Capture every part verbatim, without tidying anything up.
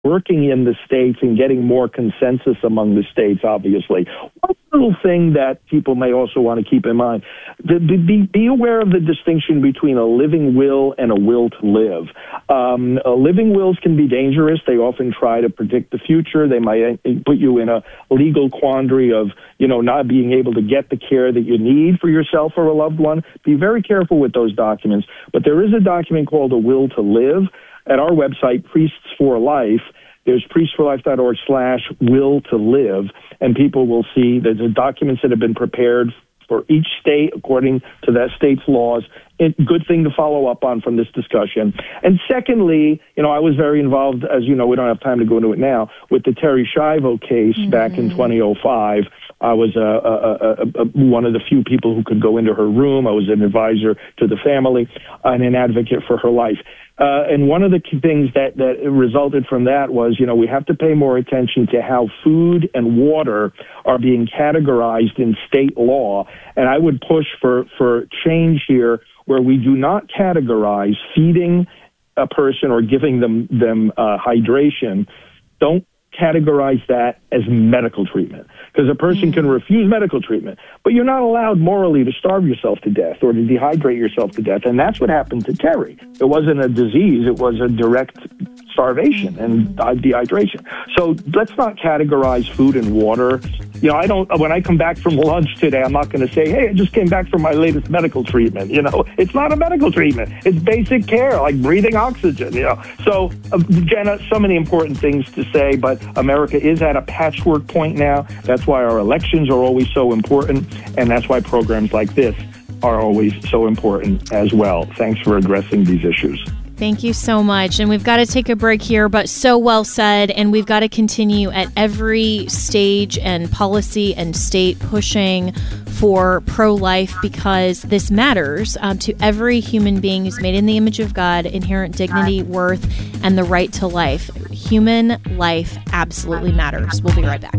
working in the states and getting more consensus among the states, obviously. One little thing that people may also want to keep in mind, be, be aware of the distinction between a living will and a will to live. Um, uh, living wills can be dangerous. They often try to predict the future. They might put you in a legal quandary of, you know, not being able to get the care that you need for yourself or a loved one. Be very careful with those documents. But there is a document called a will to live. At our website, Priests for Life, there's priestsforlife.org slash will to live, and people will see that the documents that have been prepared for each state according to that state's laws. It, good thing to follow up on from this discussion. And secondly, you know, I was very involved, as you know, we don't have time to go into it now, with the Terri Schiavo case mm-hmm. back in twenty oh five. I was uh, uh, uh, uh, one of the few people who could go into her room. I was an advisor to the family and an advocate for her life. Uh, and one of the key things that, that resulted from that was, you know, we have to pay more attention to how food and water are being categorized in state law. And I would push for, for change here where we do not categorize feeding a person or giving them, them uh, hydration. Don't categorize that as medical treatment, because a person can refuse medical treatment, but you're not allowed morally to starve yourself to death or to dehydrate yourself to death. And that's what happened to Terri. It wasn't a disease. It was a direct starvation and dehydration. So let's not categorize food and water. You know, I don't, when I come back from lunch today, I'm not going to say, hey, I just came back from my latest medical treatment. You know, it's not a medical treatment. It's basic care, like breathing oxygen, you know. So, uh, Jenna, so many important things to say, but America is at a patchwork point now. That's why our elections are always so important, and that's why programs like this are always so important as well. Thanks for addressing these issues. Thank you so much. And we've got to take a break here, but so well said. And we've got to continue at every stage and policy and state pushing for pro-life, because this matters um, to every human being who's made in the image of God, inherent dignity, worth, and the right to life. Human life absolutely matters. We'll be right back.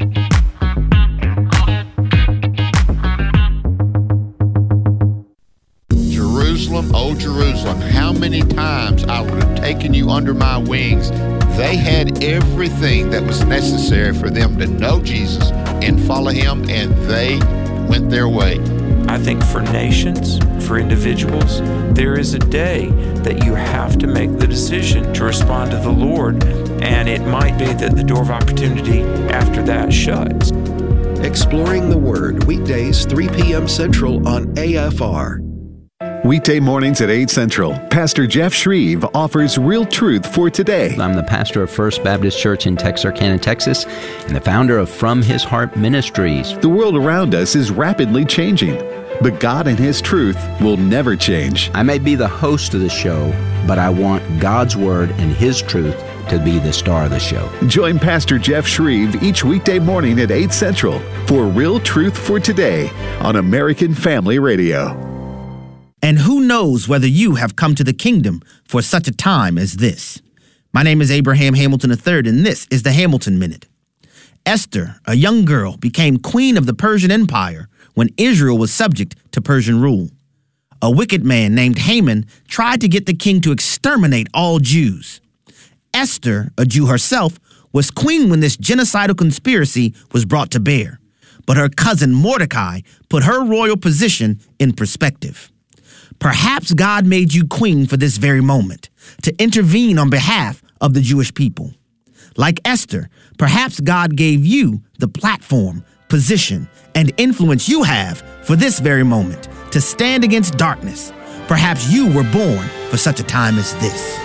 Jerusalem, oh Jerusalem, how many times I would have taken you under my wings. They had everything that was necessary for them to know Jesus and follow him, and they went their way. I think for nations, for individuals, there is a day that you have to make the decision to respond to the Lord, and it might be that the door of opportunity after that shuts. Exploring the Word, weekdays three p.m. Central on A F R. Weekday mornings at eight Central, Pastor Jeff Shreve offers real truth for today. I'm the pastor of First Baptist Church in Texarkana, Texas, and the founder of From His Heart Ministries. The world around us is rapidly changing, but God and His truth will never change. I may be the host of the show, but I want God's Word and His truth to be the star of the show. Join Pastor Jeff Shreve each weekday morning at eight Central for Real Truth for Today on American Family Radio. And who knows whether you have come to the kingdom for such a time as this. My name is Abraham Hamilton the third, and this is the Hamilton Minute. Esther, a young girl, became queen of the Persian Empire when Israel was subject to Persian rule. A wicked man named Haman tried to get the king to exterminate all Jews. Esther, a Jew herself, was queen when this genocidal conspiracy was brought to bear, but her cousin Mordecai put her royal position in perspective. Perhaps God made you queen for this very moment, to intervene on behalf of the Jewish people. Like Esther, perhaps God gave you the platform, position, and influence you have for this very moment to stand against darkness. Perhaps you were born for such a time as this.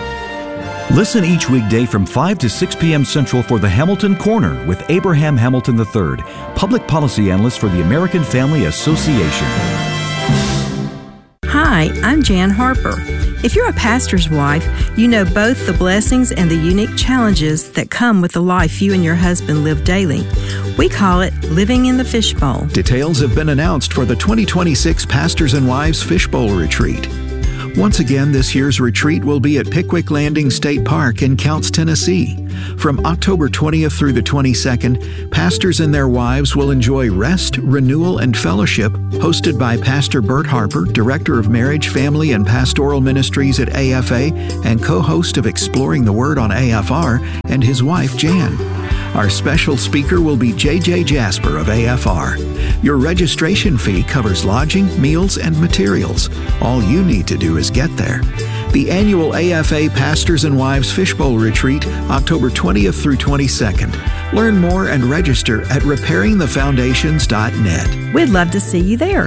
Listen each weekday from five to six p.m. Central for the Hamilton Corner with Abraham Hamilton the third, Public Policy Analyst for the American Family Association. Hi, I'm Jan Harper. If you're a pastor's wife, you know both the blessings and the unique challenges that come with the life you and your husband live daily. We call it living in the fishbowl. Details have been announced for the twenty twenty-six Pastors and Wives Fishbowl Retreat. Once again, this year's retreat will be at Pickwick Landing State Park in Counce, Tennessee. From October twentieth through the twenty-second, pastors and their wives will enjoy rest, renewal, and fellowship hosted by Pastor Bert Harper, Director of Marriage, Family, and Pastoral Ministries at A F A and co-host of Exploring the Word on A F R, and his wife, Jan. Our special speaker will be J J Jasper of A F R. Your registration fee covers lodging, meals, and materials. All you need to do is get there. The annual A F A Pastors and Wives Fishbowl Retreat, October twentieth through twenty-second. Learn more and register at repairing the foundations dot net. We'd love to see you there.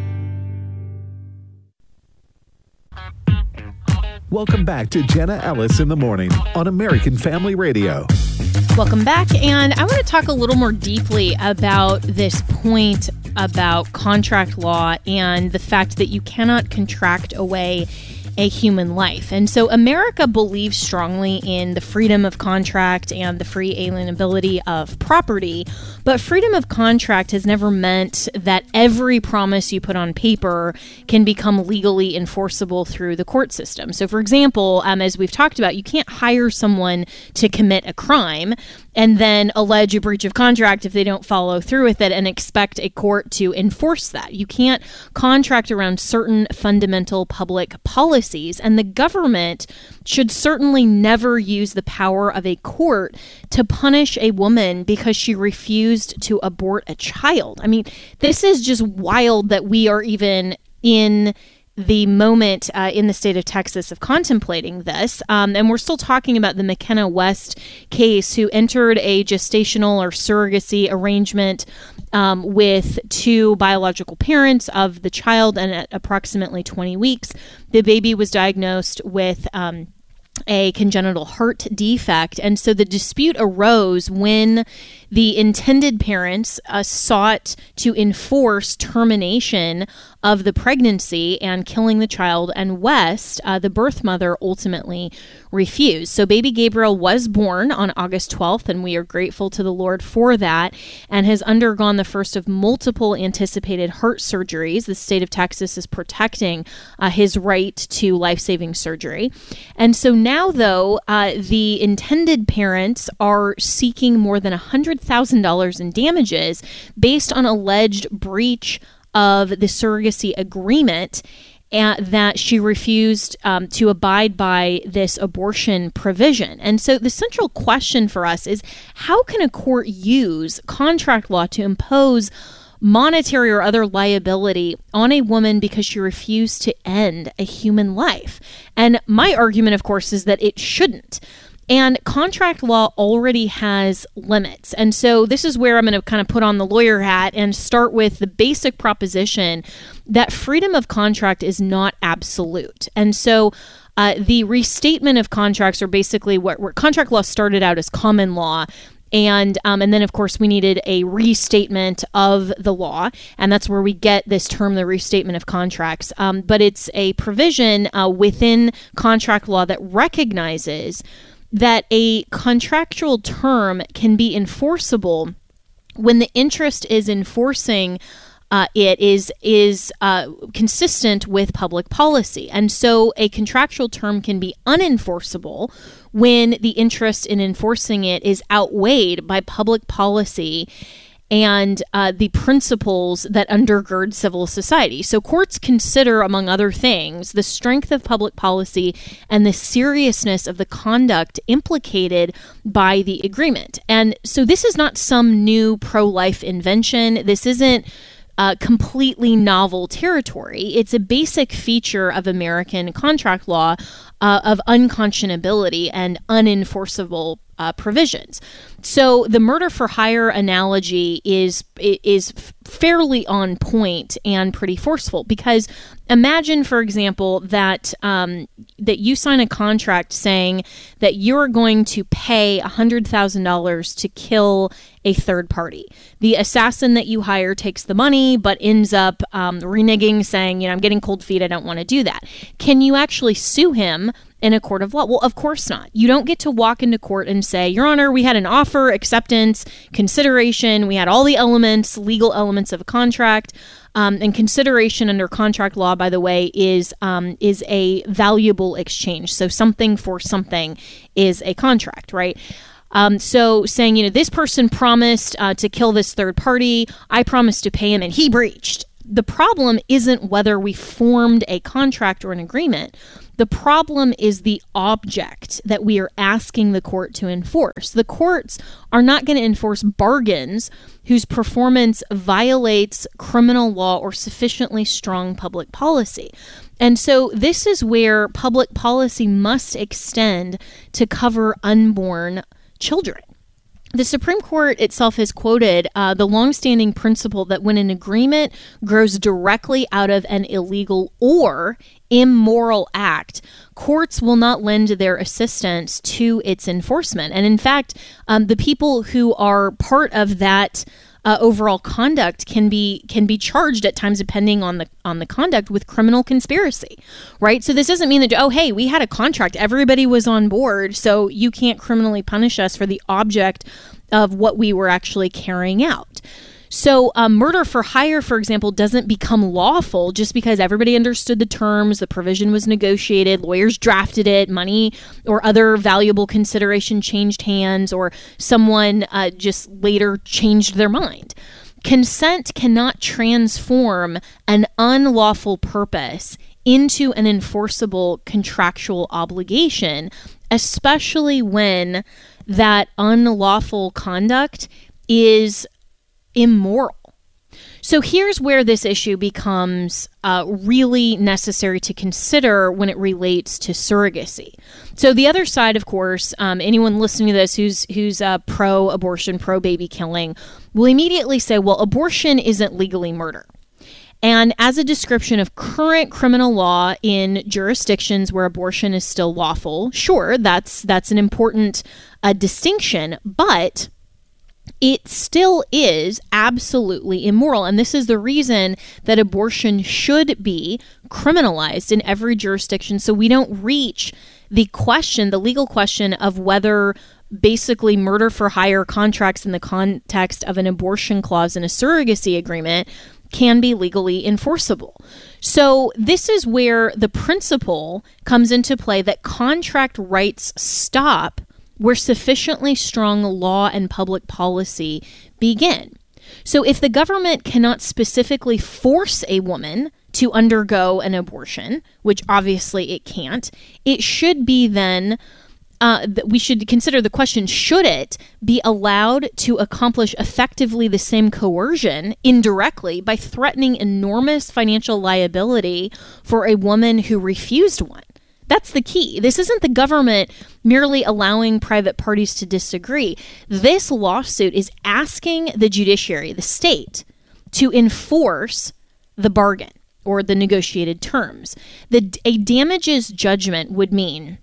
Welcome back to Jenna Ellis in the Morning on American Family Radio. Welcome back, and I want to talk a little more deeply about this point about contract law and the fact that you cannot contract away a human life. And so America believes strongly in the freedom of contract and the free alienability of property, but freedom of contract has never meant that every promise you put on paper can become legally enforceable through the court system. So for example, um, as we've talked about, you can't hire someone to commit a crime and then allege a breach of contract if they don't follow through with it and expect a court to enforce that. You can't contract around certain fundamental public policies, and the government should certainly never use the power of a court to punish a woman because she refused to abort a child. I mean, this is just wild that we are even in the moment uh, in the state of Texas of contemplating this. Um, and we're still talking about the McKenna West case, who entered a gestational or surrogacy arrangement um, with two biological parents of the child, and at approximately twenty weeks, the baby was diagnosed with um, a congenital heart defect. And so the dispute arose when the intended parents uh, sought to enforce termination of the pregnancy and killing the child, and West, uh, the birth mother, ultimately refused. So baby Gabriel was born on August twelfth, and we are grateful to the Lord for that, and has undergone the first of multiple anticipated heart surgeries. The state of Texas is protecting uh, his right to life-saving surgery. And so now, though, uh, the intended parents are seeking more than one hundred thousand dollars in damages based on alleged breach of the surrogacy agreement, and that she refused um, to abide by this abortion provision. And so the central question for us is, how can a court use contract law to impose monetary or other liability on a woman because she refused to end a human life? And my argument, of course, is that it shouldn't. And contract law already has limits. And so this is where I'm going to kind of put on the lawyer hat and start with the basic proposition that freedom of contract is not absolute. And so uh, the restatement of contracts, are basically what where contract law started out as common law. And um, and then, of course, we needed a restatement of the law, and that's where we get this term, the restatement of contracts. Um, but it's a provision uh, within contract law that recognizes that a contractual term can be enforceable when the interest is enforcing uh, it is is uh, consistent with public policy. And so a contractual term can be unenforceable when the interest in enforcing it is outweighed by public policy and uh, the principles that undergird civil society. So courts consider, among other things, the strength of public policy and the seriousness of the conduct implicated by the agreement. And so this is not some new pro-life invention. This isn't Uh, completely novel territory. It's a basic feature of American contract law uh, of unconscionability and unenforceable uh, provisions. So the murder for hire analogy is is fairly on point and pretty forceful, because imagine, for example, that um, that you sign a contract saying that you're going to pay one hundred thousand dollars to kill a third party. The assassin that you hire takes the money, but ends up um, reneging, saying, you know, I'm getting cold feet, I don't want to do that. Can you actually sue him in a court of law? Well, of course not. You don't get to walk into court and say, Your Honor, we had an offer, acceptance, consideration, we had all the elements, legal elements of a contract. Um, and consideration under contract law, by the way, is um, is a valuable exchange. So something for something is a contract, right? Um, so saying, you know, this person promised uh, to kill this third party, I promised to pay him, and he breached. The problem isn't whether we formed a contract or an agreement. The problem is the object that we are asking the court to enforce. The courts are not going to enforce bargains whose performance violates criminal law or sufficiently strong public policy. And so this is where public policy must extend to cover unborn children. The Supreme Court itself has quoted uh, the longstanding principle that when an agreement grows directly out of an illegal or immoral act, courts will not lend their assistance to its enforcement. And in fact, um, the people who are part of that Uh, overall conduct can be can be charged at times, depending on the on the conduct, with criminal conspiracy, right? So this doesn't mean that, oh, hey, we had a contract, everybody was on board, so you can't criminally punish us for the object of what we were actually carrying out. So um, murder for hire, for example, doesn't become lawful just because everybody understood the terms, the provision was negotiated, lawyers drafted it, money or other valuable consideration changed hands, or someone uh, just later changed their mind. Consent cannot transform an unlawful purpose into an enforceable contractual obligation, especially when that unlawful conduct is immoral. So here's where this issue becomes uh, really necessary to consider when it relates to surrogacy. So the other side, of course, um, anyone listening to this who's who's uh, pro-abortion, pro-baby killing, will immediately say, well, abortion isn't legally murder. And as a description of current criminal law in jurisdictions where abortion is still lawful, sure, that's that's an important uh, distinction, but it still is absolutely immoral. And this is the reason that abortion should be criminalized in every jurisdiction, so we don't reach the question, the legal question of whether basically murder for hire contracts in the context of an abortion clause in a surrogacy agreement can be legally enforceable. So this is where the principle comes into play that contract rights stop where sufficiently strong law and public policy begin. So if the government cannot specifically force a woman to undergo an abortion, which obviously it can't, it should be then, uh, we should consider the question, should it be allowed to accomplish effectively the same coercion indirectly by threatening enormous financial liability for a woman who refused one? That's the key. This isn't the government merely allowing private parties to disagree. This lawsuit is asking the judiciary, the state, to enforce the bargain or the negotiated terms. The, a damages judgment would mean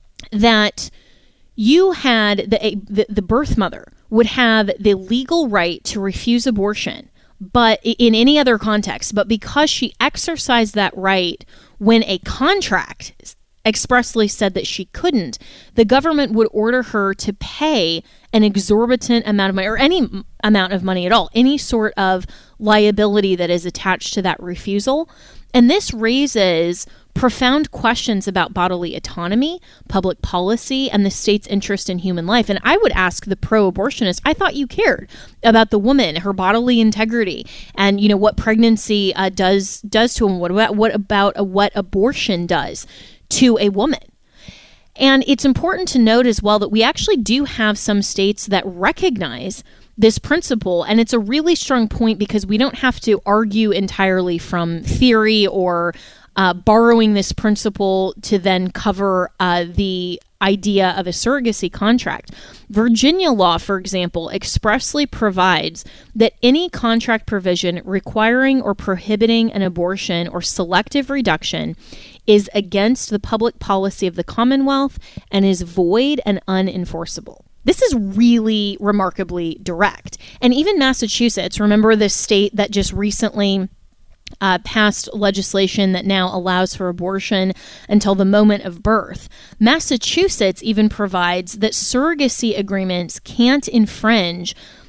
that you had, the, a, the, the birth mother would have the legal right to refuse abortion, but in any other context, but because she exercised that right when a contract expressly said that she couldn't, the government would order her to pay an exorbitant amount of money, or any amount of money at all, any sort of liability that is attached to that refusal. And this raises profound questions about bodily autonomy, public policy, and the state's interest in human life. And I would ask the pro-abortionist, I thought you cared about the woman, her bodily integrity, and you know what pregnancy uh, does does to a woman. What about what about uh, what abortion does to a woman? And it's important to note as well that we actually do have some states that recognize this principle, and it's a really strong point because we don't have to argue entirely from theory or uh, borrowing this principle to then cover uh, the idea of a surrogacy contract. Virginia law, for example, expressly provides that any contract provision requiring or prohibiting an abortion or selective reduction is against the public policy of the Commonwealth and is void and unenforceable. This is really remarkably direct. And even Massachusetts, remember this state that just recently uh, passed legislation that now allows for abortion until the moment of birth. Massachusetts even provides that surrogacy agreements can't infringe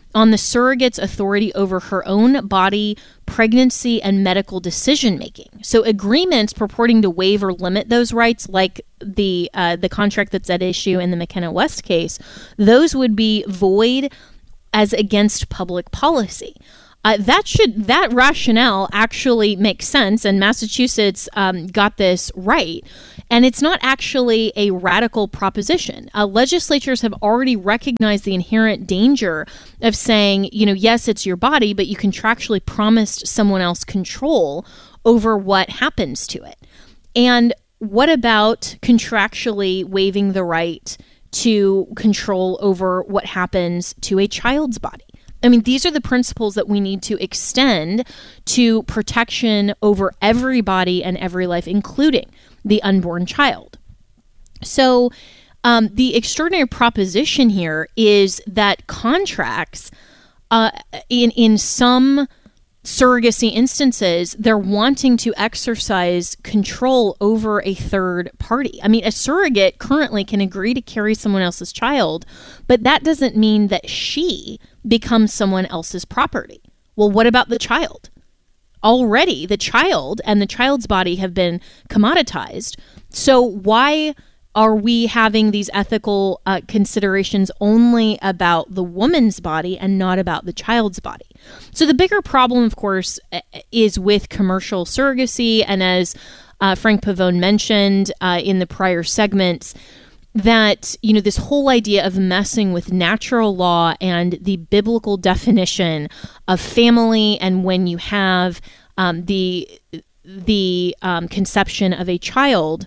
on the surrogate's authority over her own body, pregnancy, and medical decision-making. So agreements purporting to waive or limit those rights, like the uh, the contract that's at issue in the McKenna West case, those would be void as against public policy. Uh, that should that rationale actually makes sense, and Massachusetts um, got this right. And it's not actually a radical proposition. Uh, legislatures have already recognized the inherent danger of saying, you know, yes, it's your body, but you contractually promised someone else control over what happens to it. And what about contractually waiving the right to control over what happens to a child's body? I mean, these are the principles that we need to extend to protection over every body and every life, including the unborn child. So um, the extraordinary proposition here is that contracts, uh, in, in some surrogacy instances, they're wanting to exercise control over a third party. I mean, a surrogate currently can agree to carry someone else's child, but that doesn't mean that she becomes someone else's property. Well, what about the child? Already, the child and the child's body have been commoditized. So why are we having these ethical uh, considerations only about the woman's body and not about the child's body? So the bigger problem, of course, is with commercial surrogacy. And as uh, Frank Pavone mentioned uh, in the prior segments, that, you know, this whole idea of messing with natural law and the biblical definition of family, and when you have um, the the um, conception of a child,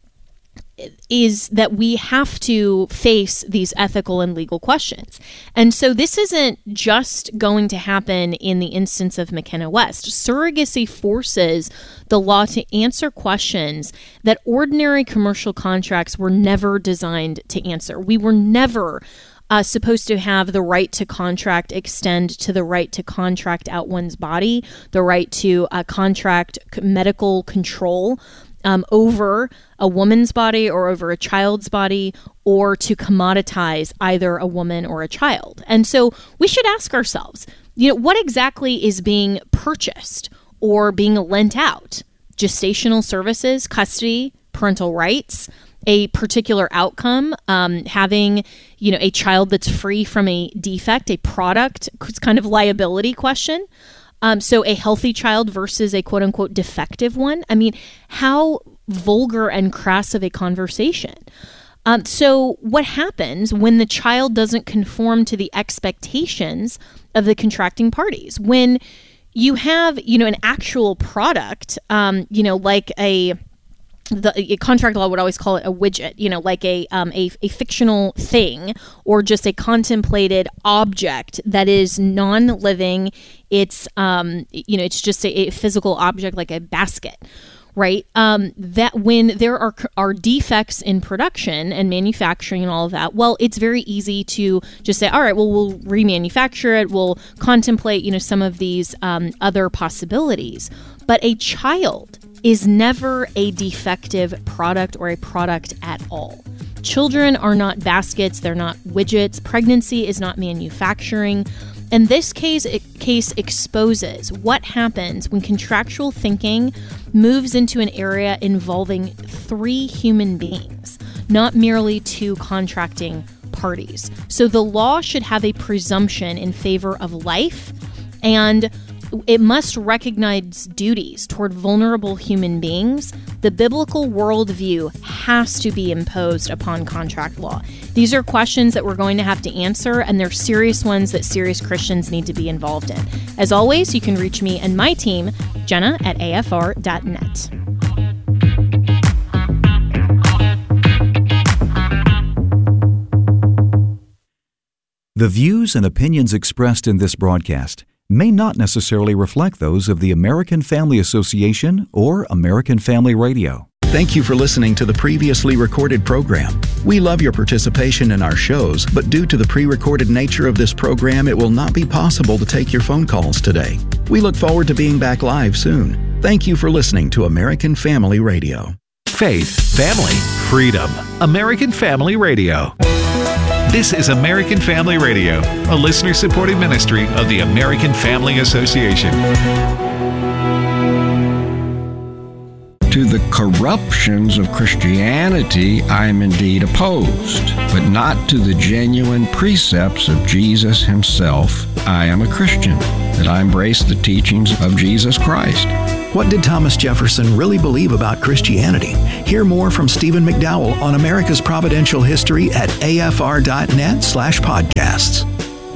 is that we have to face these ethical and legal questions. And so this isn't just going to happen in the instance of McKenna West. Surrogacy forces the law to answer questions that ordinary commercial contracts were never designed to answer. We were never uh, supposed to have the right to contract extend to the right to contract out one's body, the right to uh, contract medical control Um, over a woman's body or over a child's body, or to commoditize either a woman or a child. And so we should ask ourselves, you know, what exactly is being purchased or being lent out? Gestational services, custody, parental rights, a particular outcome, um, having, you know, a child that's free from a defect, a product, it's kind of liability question. Um, so a healthy child versus a quote unquote defective one. I mean, how vulgar and crass of a conversation. Um, so what happens when the child doesn't conform to the expectations of the contracting parties? When you have, you know, an actual product, um, you know, like a, the a contract law would always call it a widget, you know, like a, um, a a fictional thing, or just a contemplated object that is non-living. It's um, you know, it's just a, a physical object like a basket, right? Um, that when there are are defects in production and manufacturing and all of that, well, it's very easy to just say, all right, well, we'll remanufacture it. We'll contemplate, you know, some of these um, other possibilities. But a child is never a defective product or a product at all. Children are not baskets. They're not widgets. Pregnancy is not manufacturing. And this case, it, case exposes what happens when contractual thinking moves into an area involving three human beings, not merely two contracting parties. So the law should have a presumption in favor of life, and it must recognize duties toward vulnerable human beings. The biblical worldview has to be imposed upon contract law. These are questions that we're going to have to answer, and they're serious ones that serious Christians need to be involved in. As always, you can reach me and my team, Jenna at A F R dot net. The views and opinions expressed in this broadcast may not necessarily reflect those of the American Family Association or American Family Radio. Thank you for listening to the previously recorded program. We love your participation in our shows, but due to the pre-recorded nature of this program, it will not be possible to take your phone calls today. We look forward to being back live soon. Thank you for listening to American Family Radio. Faith, family, freedom. American Family Radio. This is American Family Radio, a listener-supported ministry of the American Family Association. To the corruptions of Christianity, I am indeed opposed, but not to the genuine precepts of Jesus himself. I am a Christian, that I embrace the teachings of Jesus Christ. What did Thomas Jefferson really believe about Christianity? Hear more from Stephen McDowell on America's Providential History at afr.net slash podcasts.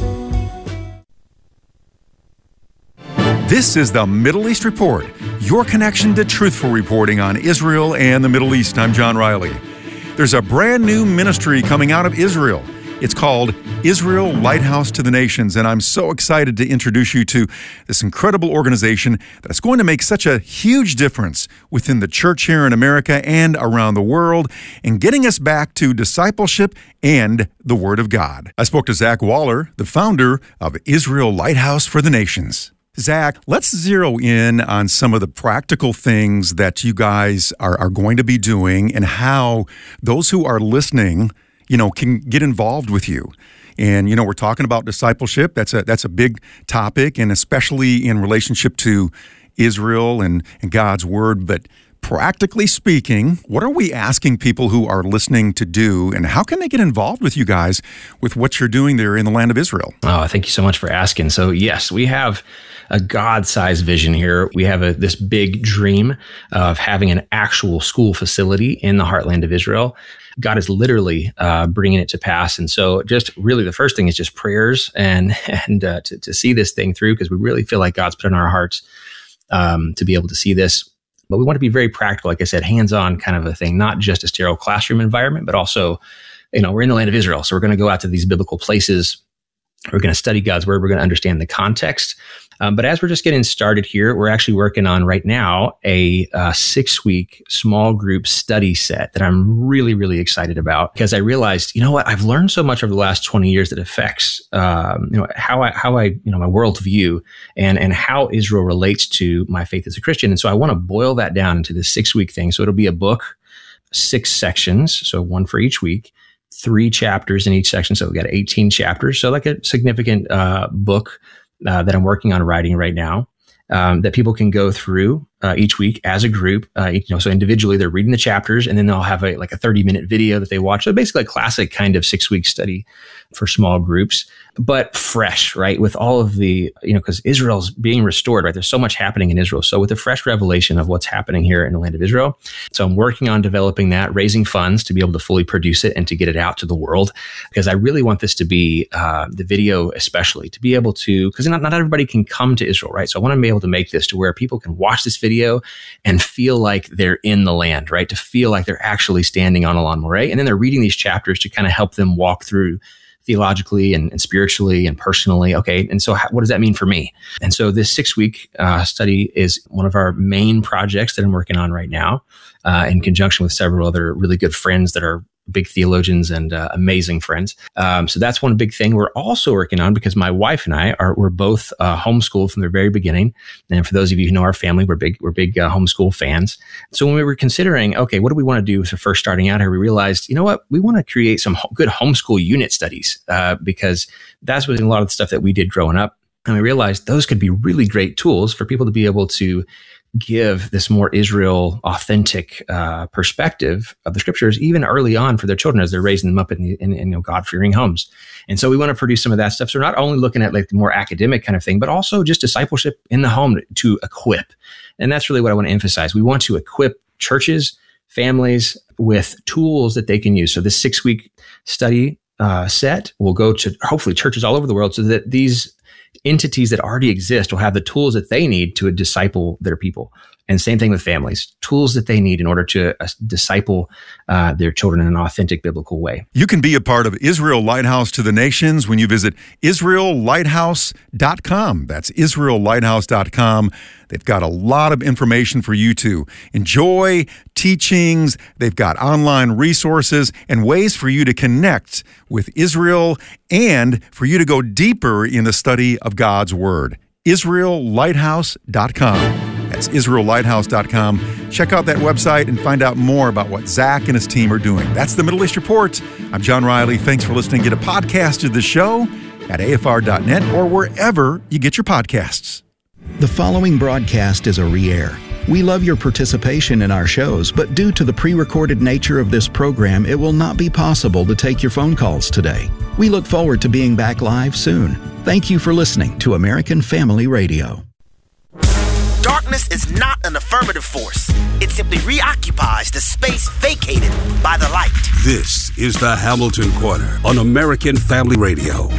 This is the Middle East Report, your connection to truthful reporting on Israel and the Middle East. I'm John Riley. There's a brand new ministry coming out of Israel. It's called Israel Lighthouse to the Nations, and I'm so excited to introduce you to this incredible organization that's going to make such a huge difference within the church here in America and around the world in getting us back to discipleship and the Word of God. I spoke to Zach Waller, the founder of Israel Lighthouse for the Nations. Zach, let's zero in on some of the practical things that you guys are, are going to be doing and how those who are listening, you know, can get involved with you. And, you know, we're talking about discipleship. That's a that's a big topic, and especially in relationship to Israel and, and God's Word. But practically speaking, what are we asking people who are listening to do, and how can they get involved with you guys with what you're doing there in the land of Israel? Oh, thank you so much for asking. So, yes, we have a God-sized vision here. We have a, this big dream of having an actual school facility in the heartland of Israel. God is literally uh, bringing it to pass. And so just really the first thing is just prayers and and uh, to, to see this thing through, because we really feel like God's put in our hearts um, to be able to see this. But we want to be very practical, like I said, hands-on kind of a thing, not just a sterile classroom environment, but also, you know, we're in the land of Israel. So we're going to go out to these biblical places. We're going to study God's Word. We're going to understand the context. Um, but as we're just getting started here, we're actually working on right now a uh, six-week small group study set that I'm really, really excited about, because I realized, you know what, I've learned so much over the last twenty years that affects, um, you know, how I, how I, you know, my worldview and and how Israel relates to my faith as a Christian. And so I want to boil that down into this six-week thing. So it'll be a book, six sections, so one for each week, three chapters in each section. So we've got eighteen chapters. So like a significant uh, book Uh, that I'm working on writing right now, um, that people can go through uh, each week as a group. Uh, you know, so individually they're reading the chapters, and then they'll have a like a thirty minute video that they watch. So basically a classic kind of six week study for small groups, but fresh, right? With all of the, you know, because Israel's being restored, right? There's so much happening in Israel. So with the fresh revelation of what's happening here in the land of Israel. So I'm working on developing that, raising funds to be able to fully produce it and to get it out to the world, because I really want this to be uh, the video, especially to be able to, because not, not everybody can come to Israel, right? So I want to be able to make this to where people can watch this video and feel like they're in the land, right? To feel like they're actually standing on Alon Moreh. And then they're reading these chapters to kind of help them walk through theologically and, and spiritually and personally. Okay, and so how, what does that mean for me? And so this six-week uh, study is one of our main projects that I'm working on right now, uh, in conjunction with several other really good friends that are big theologians and uh, amazing friends. Um, so that's one big thing we're also working on, because my wife and I are we're both uh, homeschooled from the very beginning. And for those of you who know our family, we're big we're big uh, homeschool fans. So when we were considering, okay, what do we want to do for first starting out here, we realized, you know what, we want to create some ho- good homeschool unit studies, uh, because that's what a lot of the stuff that we did growing up. And we realized those could be really great tools for people to be able to give this more Israel authentic uh, perspective of the scriptures, even early on for their children as they're raising them up in, the, in, in you know, God-fearing homes. And so we want to produce some of that stuff. So we're not only looking at like the more academic kind of thing, but also just discipleship in the home to equip. And that's really what I want to emphasize. We want to equip churches, families with tools that they can use. So this six-week study uh, set will go to hopefully churches all over the world, so that these entities that already exist will have the tools that they need to disciple their people. And same thing with families, tools that they need in order to uh, disciple uh, their children in an authentic biblical way. You can be a part of Israel Lighthouse to the Nations when you visit Israel Lighthouse dot com. That's Israel Lighthouse dot com. They've got a lot of information for you to enjoy, teachings. They've got online resources and ways for you to connect with Israel and for you to go deeper in the study of God's Word. Israel Lighthouse dot com. That's Israel Lighthouse dot com. Check out that website and find out more about what Zach and his team are doing. That's the Middle East Report. I'm John Riley. Thanks for listening. Get a podcast of the show at A F R dot net or wherever you get your podcasts. The following broadcast is a re-air. We love your participation in our shows, but due to the pre-recorded nature of this program, it will not be possible to take your phone calls today. We look forward to being back live soon. Thank you for listening to American Family Radio. Darkness is not an affirmative force. It simply reoccupies the space vacated by the light. This is the Hamilton Corner on American Family Radio.